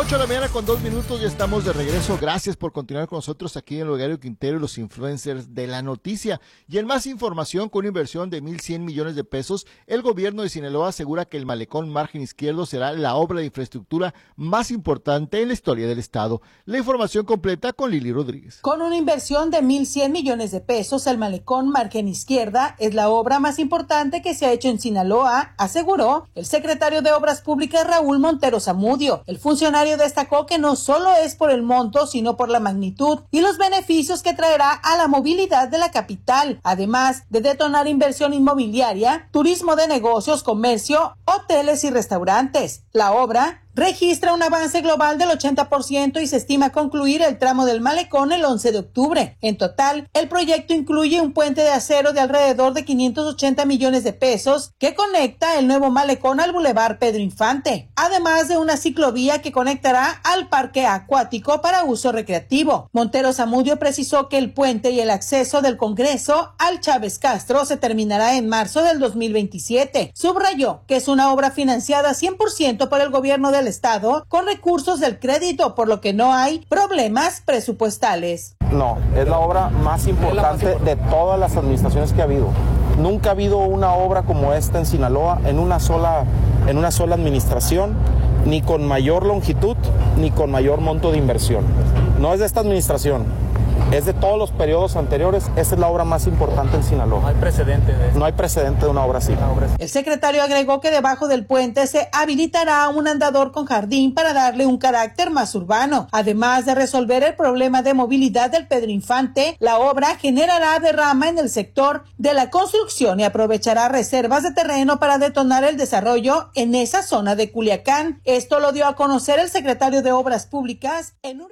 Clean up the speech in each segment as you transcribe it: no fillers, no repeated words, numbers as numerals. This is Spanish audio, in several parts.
8:02 a.m. Ya estamos de regreso. Gracias por continuar con nosotros aquí en el Horario Quintero y los influencers de la noticia. Y en más información, con una inversión de 1,100 millones de pesos, el gobierno de Sinaloa asegura que el malecón Margen Izquierdo será la obra de infraestructura más importante en la historia del estado. La información completa con Lili Rodríguez. Con una inversión de 1,100 millones de pesos, el malecón Margen Izquierda es la obra más importante que se ha hecho en Sinaloa, aseguró el secretario de Obras Públicas Raúl Montero Zamudio. El funcionario destacó que no solo es por el monto, sino por la magnitud y los beneficios que traerá a la movilidad de la capital, además de detonar inversión inmobiliaria, turismo de negocios, comercio, hoteles y restaurantes. La obra registra un avance global del 80% y se estima concluir el tramo del malecón el 11 de octubre. En total, el proyecto incluye un puente de acero de alrededor de 580 millones de pesos que conecta el nuevo malecón al Boulevard Pedro Infante, además de una ciclovía que conectará al parque acuático para uso recreativo. Montero Zamudio precisó que el puente y el acceso del Congreso al Chávez Castro se terminará en marzo del 2027. Subrayó que es una obra financiada 100% por el gobierno del estado con recursos del crédito, por lo que no hay problemas presupuestales. No, es la obra más importante de todas las administraciones que ha habido. Nunca ha habido una obra como esta en Sinaloa en una sola administración, ni con mayor longitud, ni con mayor monto de inversión. No es de esta administración, es de todos los periodos anteriores. Esta es la obra más importante en Sinaloa. No hay precedente de esto. No hay precedente de una obra así. El secretario agregó que debajo del puente se habilitará un andador con jardín para darle un carácter más urbano. Además de resolver el problema de movilidad del Pedro Infante, la obra generará derrama en el sector de la construcción y aprovechará reservas de terreno para detonar el desarrollo en esa zona de Culiacán. Esto lo dio a conocer el secretario de Obras Públicas en un...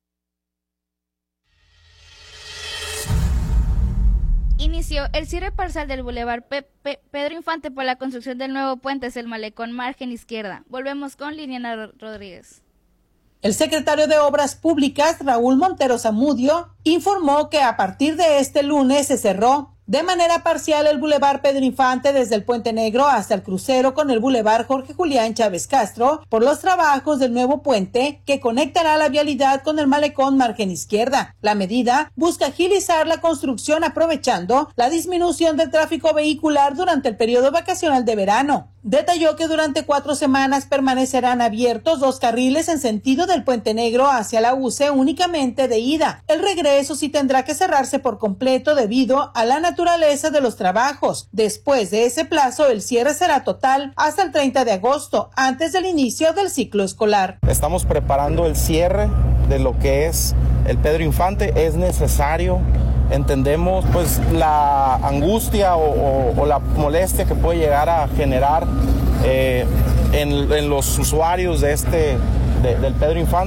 Inició el cierre parcial del Boulevard Pedro Infante por la construcción del nuevo puente hacia el malecón Margen Izquierda. Volvemos con Liliana Rodríguez. El secretario de Obras Públicas, Raúl Montero Zamudio, informó que a partir de este lunes se cerró de manera parcial el Boulevard Pedro Infante desde el Puente Negro hasta el crucero con el Boulevard Jorge Julián Chávez Castro por los trabajos del nuevo puente que conectará la vialidad con el malecón Margen Izquierda. La medida busca agilizar la construcción aprovechando la disminución del tráfico vehicular durante el periodo vacacional de verano. Detalló que durante 4 semanas permanecerán abiertos 2 carriles en sentido del Puente Negro hacia la UCE únicamente de ida. El regreso sí tendrá que cerrarse por completo debido a la naturaleza de los trabajos. Después de ese plazo, el cierre será total hasta el 30 de agosto, antes del inicio del ciclo escolar. Estamos preparando el cierre de lo que es el Pedro Infante. Es necesario. Entendemos pues la angustia o la molestia que puede llegar a generar en los usuarios del Pedro Infante.